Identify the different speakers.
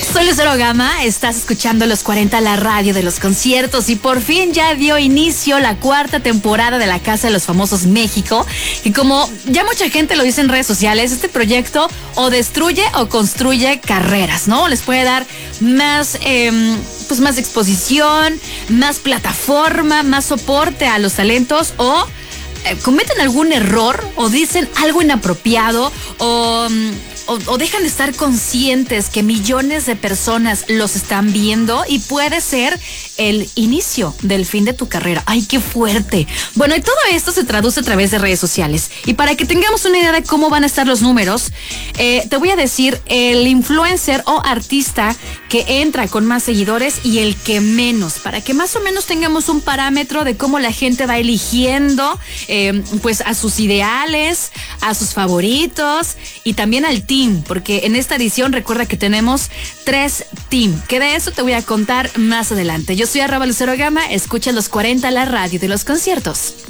Speaker 1: Soy Lucero Gama, estás escuchando Los 40, la radio de los conciertos, y por fin ya dio inicio la 4ª temporada de la Casa de los Famosos México, y como ya mucha gente lo dice en redes sociales, este proyecto o destruye o construye carreras, ¿no? Les puede dar más, más exposición, más plataforma, más soporte a los talentos, o cometen algún error o dicen algo inapropiado o dejan de estar conscientes que millones de personas los están viendo, y puede ser el inicio del fin de tu carrera. ¡Ay, qué fuerte! Bueno, y todo esto se traduce a través de redes sociales. Y para que tengamos una idea de cómo van a estar los números, te voy a decir el influencer o artista que entra con más seguidores y el que menos, para que más o menos tengamos un parámetro de cómo la gente va eligiendo pues a sus ideales, a sus favoritos y también al team, porque en esta edición recuerda que tenemos 3 team, que de eso te voy a contar más adelante. Yo soy @Lucero Gama, escucha Los 40, la radio de los conciertos.